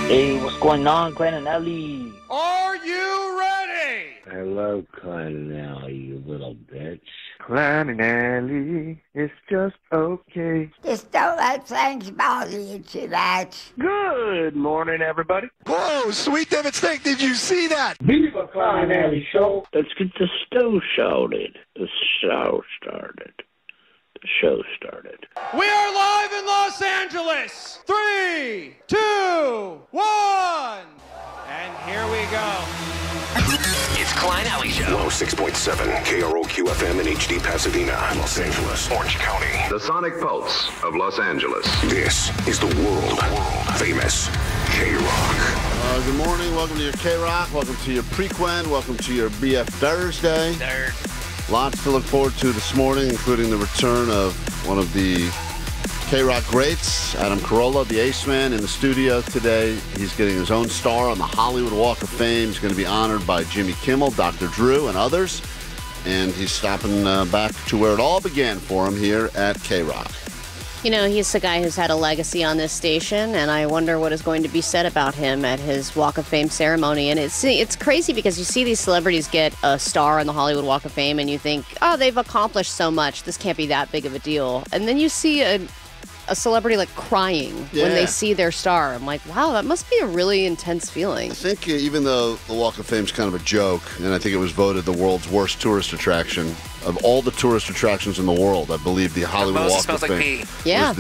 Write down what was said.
Hey, what's going on, Glenn and Ellie? Are you ready? Hello, Clyde and Ellie, you little bitch. Clyde and Ellie, it's just okay. Just don't let things bother you too much. Good morning, everybody. Whoa, Sweet David Snake, did you see that? Viva Clyde and Ellie show. Let's get the show started. The show started. The show started. We are live in Los Angeles. 3, 2, 1. And here we go. It's Klein Alley Show. 106.7 KROQ-FM in HD Pasadena, Los Angeles, Orange County. The Sonic Pulse of Los Angeles. This is the world famous K-Rock. Good morning. Welcome to your K-Rock. Welcome to your Prequen. Welcome to your BF Thursday. Lots to look forward to this morning, including the return of one of the K-Rock greats, Adam Carolla, the Ace Man, in the studio today. He's getting his own star on the Hollywood Walk of Fame. He's going to be honored by Jimmy Kimmel, Dr. Drew, and others. And he's stopping back to where it all began for him here at K-Rock. You know, he's the guy who's had a legacy on this station, and I wonder what is going to be said about him at his Walk of Fame ceremony. And it's crazy because you see these celebrities get a star on the Hollywood Walk of Fame, and you think, oh, they've accomplished so much. This can't be that big of a deal. And then you see a celebrity like crying when they see their star. I'm like, wow, that must be a really intense feeling. I think even though the Walk of Fame is kind of a joke, and I think it was voted the world's worst tourist attraction, of all the tourist attractions in the world, I believe the Hollywood Walk of Fame Yeah. was